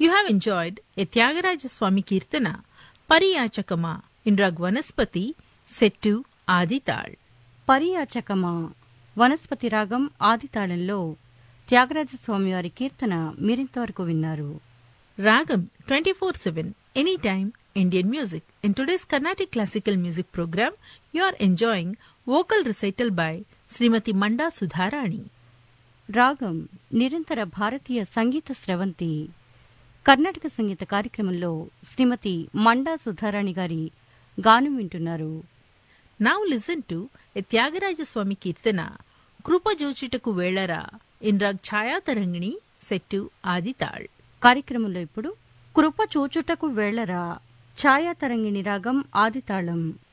You have enjoyed a Tyagaraja Swami Kirtana, Pariyachakama in Rag Vanaspati, set to Adital. పరియాచకమా వనస్పతి రాగం ఆదితాళంలో త్యాగరాజస్వామి వారి కీర్తన మీరింతవరకు విన్నారు. Ragam 24/7, anytime Indian music. In today's Carnatic classical music program, you are enjoying vocal recital by Srimati Manda Sudharani. రాగం నిరంతర భారతీయ సంగీత స్రవంతి. కర్ణాటక సంగీత కార్యక్రమంలో శ్రీమతి మండా సుధారాణి గారి గానం వింటున్నారు. Now listen to a Tyagaraja Swami Kirtana, Krupa Jochitaku Velara in Rag Chaya Tarangini, set to Adital. కార్యక్రమంలో ఇప్పుడు కృప చూచుటకు వేళరా ఛాయాతరంగిణి రాగం ఆదితాళం.